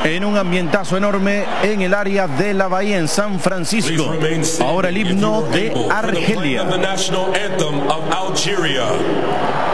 en un ambientazo enorme en el área de la Bahía en San Francisco. Ahora el himno de Argelia.